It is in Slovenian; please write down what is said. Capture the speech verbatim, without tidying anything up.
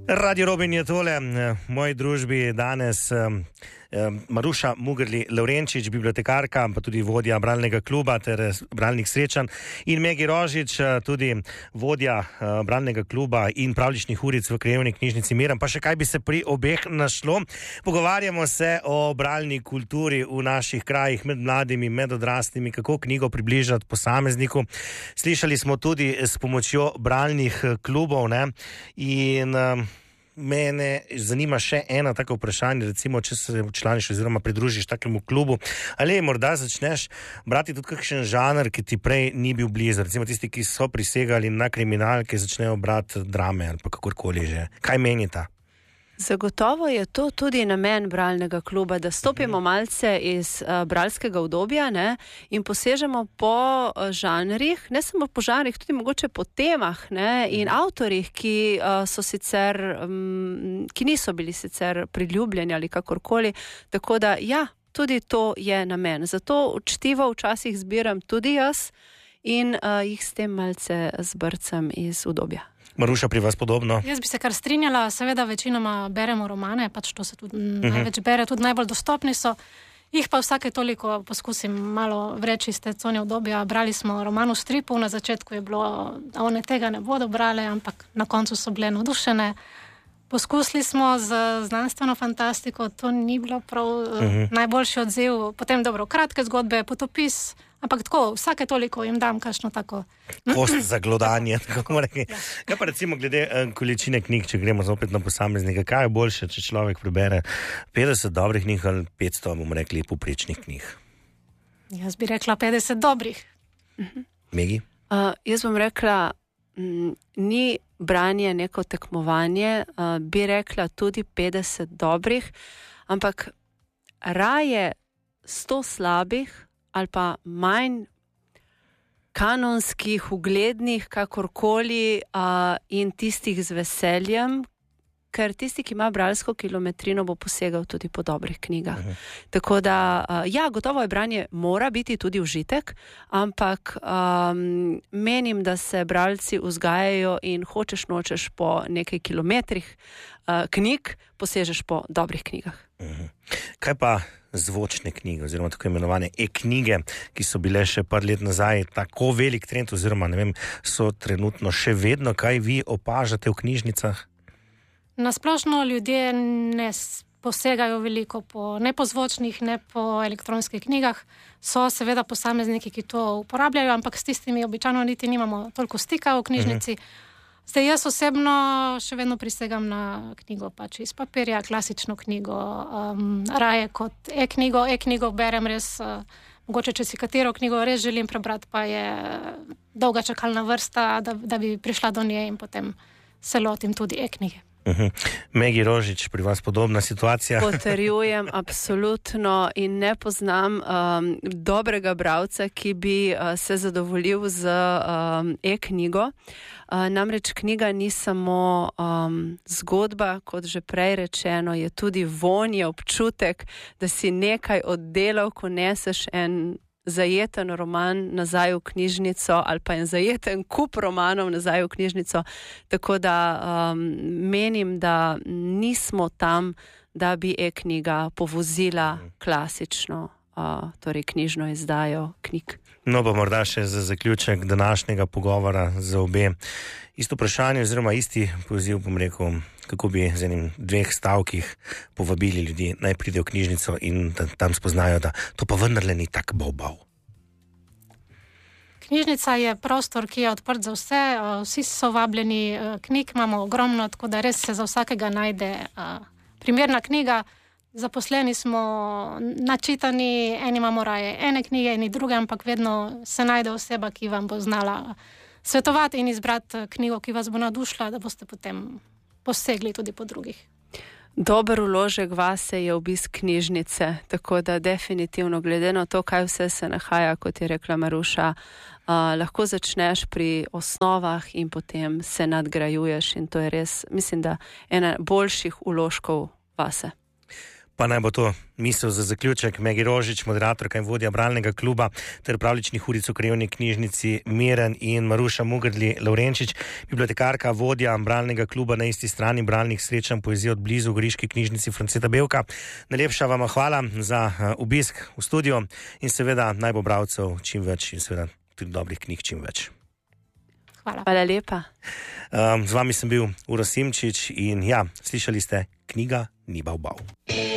Radio Robin je tole, v moji družbi danes Maruša Mugerli-Lavrenčič, bibliotekarka, pa tudi vodja bralnega kluba ter bralnih srečanj, in Megi Rožič, tudi vodja bralnega kluba in pravljičnih uric v Krajevni knjižnici Miren. Pa še kaj bi se pri obeh našlo. Pogovarjamo se o bralni kulturi v naših krajih, med mladimi, med odraslimi, kako knjigo približati posamezniku. Slišali smo tudi s pomočjo bralnih klubov, ne, in mene zanima še eno tako vprašanje, recimo, če se včlaniš oziroma pridružiš takemu klubu, ali morda začneš brati tudi kakšen žanr, ki ti prej ni bil blizu, recimo tisti, ki so prisegali na kriminal, ki začnejo brati drame ali pa kakorkoli že. Kaj menita? Zagotovo je to tudi namen bralnega kluba, da stopimo malce iz uh, bralskega obdobja, ne, in posežemo po uh, žanrih, ne samo po žanrih, tudi mogoče po temah, ne, in avtorjih, ki uh, so sicer, um, ki niso bili sicer priljubljeni ali kakorkoli, tako da ja, tudi to je namen. Zato čtivo včasih zbiram tudi jaz in uh, jih s tem malce zbrcam iz obdobja. Maruša, pri vas podobno? Jaz bi se kar strinjala, seveda večinoma beremo romane, pač to se tudi uh-huh. največ bere, tudi najbolj dostopni so. Jih pa vsake toliko poskusim malo vreči iz te cone obdobja. Brali smo roman v stripu, na začetku je bilo, da one tega ne bodo brale, ampak na koncu so bile navdušene. Poskusili smo z znanstveno fantastiko, to ni bilo prav uh-huh. najboljši odziv. Potem dobro, kratke zgodbe, potopis, ampak tako, vsake toliko jim dam kakšno tako. Kost za glodanje, tako reči. Kaj pa recimo glede količine knjig, če gremo zopet na posameznika, kaj je boljše, če človek prebere petdeset dobrih knjig ali petsto, bomo rekli, povprečnih knjig? Jaz bi rekla petdeset dobrih. Uh-huh. Megi? Uh, jaz bom rekla, m, ni branje neko tekmovanje, uh, bi rekla tudi petdeset dobrih, ampak raje sto slabih ali pa manj kanonskih, uglednih, kakorkoli, uh, in tistih z veseljem, ker tisti, ki ima bralsko kilometrino, bo posegal tudi po dobrih knjigah. Uh-huh. Tako da, uh, ja, gotovo je branje mora biti tudi užitek, ampak um, menim, da se bralci vzgajajo in hočeš nočeš po nekaj kilometrih uh, knjig, posežeš po dobrih knjigah. Uh-huh. Kaj pa zvočne knjige oziroma tako imenovane e-knjige, ki so bile še par let nazaj tako velik trend oziroma ne vem, so trenutno še vedno, kaj vi opažate v knjižnicah? Nasplošno ljudje ne posegajo veliko po, ne po zvočnih, ne po elektronskih knjigah. So seveda posamezniki, ki to uporabljajo, ampak s tistimi običajno niti nimamo toliko stika v knjižnici. Uh-huh. Zdaj, jaz osebno še vedno prisegam na knjigo pač iz papirja, klasično knjigo, um, raje kot e-knjigo. E-knjigo berem res, uh, mogoče če si katero knjigo res želim prebrati, pa je dolga čakalna vrsta, da, da bi prišla do nje in potem se lotim tudi e-knjige. Uh-huh. Megi Rožič, pri vas podobna situacija? Potrjujem absolutno in ne poznam um, dobrega bralca, ki bi uh, se zadovoljil z um, e-knjigo. Uh, namreč knjiga ni samo um, zgodba, kot že prej rečeno, je tudi vonj, je občutek, da si nekaj oddelal, ko neseš en zajeten roman nazaj v knjižnico ali pa en zajeten kup romanov nazaj v knjižnico, tako da um, menim, da nismo tam, da bi e-knjiga povozila klasično, uh, torej knjižno izdajo knjig. No pa morda še za zaključek današnjega pogovora za obe. Isto vprašanje oziroma isti poziv, bom rekel, kako bi z enim dveh stavkih povabili ljudi, naj pridejo v knjižnico in tam spoznajo, da to pa vendarle ni tak bov-bov. Knjižnica je prostor, ki je odprt za vse, vsi so vabljeni, knjig imamo ogromno, tako da res se za vsakega najde primerna knjiga. Zaposleni smo načitani, eni imamo raje ene knjige, eni druge, ampak vedno se najde oseba, ki vam bo znala svetovati in izbrati knjigo, ki vas bo navdušila, da boste potem posegli tudi po drugih. Dober vložek vase je obisk knjižnice, tako da definitivno glede na to, kaj vse se nahaja, kot je rekla Maruša, uh, lahko začneš pri osnovah in potem se nadgrajuješ in to je res, mislim, da ena boljših vložkov vase. Pa naj bo to misel za zaključek. Megi Rožič, moderatorka in vodja bralnega kluba ter pravličnih uric v Krajevni knjižnici Miren in Maruša Mugerli Lavrenčič, bibliotekarka, vodja bralnega kluba na isti strani bralnih srečanj poezije od blizu v Goriški knjižnici Franceta Bevka. Najlepša vam hvala za obisk v studio in seveda naj bo bralcev čim več in seveda tudi dobrih knjig čim več. Hvala. Hvala lepa. Um, z vami sem bil Uroš Simčič in ja, slišali ste Knjiga ni bav bav.